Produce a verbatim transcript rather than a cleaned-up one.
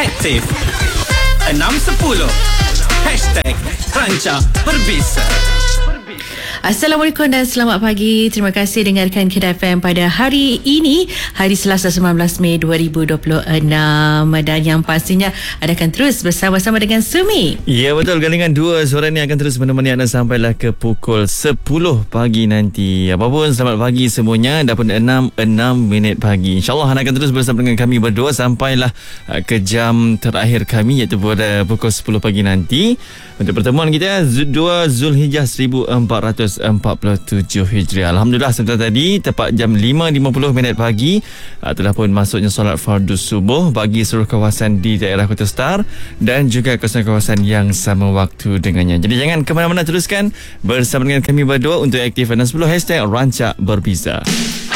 Aktif enam sepuluh Hashtag Ranca Berbisa. Assalamualaikum dan selamat pagi. Terima kasih dengarkan Kedah F M pada hari ini, hari Selasa sembilan belas Mei dua ribu dua puluh enam, dan yang pastinya anda akan terus bersama-sama dengan Sumi. Ya, betul. Gandingan dua suara ni akan terus menemani anda sampailah ke pukul sepuluh pagi nanti. Apapun, selamat pagi semuanya. Dah pun enam minit pagi. InsyaAllah anda akan terus bersama dengan kami berdua sampailah uh, ke jam terakhir kami, iaitu pada pukul sepuluh pagi nanti, untuk pertemuan kita dua Zulhijjah seribu empat ratus empat puluh tujuh Hijriah. Alhamdulillah, sebentar tadi tepat jam lima lima puluh minit pagi uh, telah pun masuknya solat fardu subuh bagi seluruh kawasan di daerah Kota Star dan juga kawasan-kawasan yang sama waktu dengannya. Jadi jangan ke mana-mana, teruskan bersama dengan kami berdua untuk Aktif enam sepuluh Hashtag Rancak Berbisa.